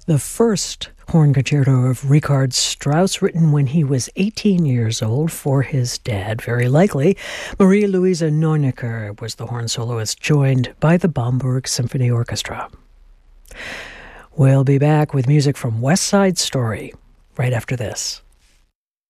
the first horn concerto of Richard Strauss, written when he was 18 years old for his dad, very likely. Maria Luisa Neunecker was the horn soloist, joined by the Bamberg Symphony Orchestra. We'll be back with music from West Side Story right after this.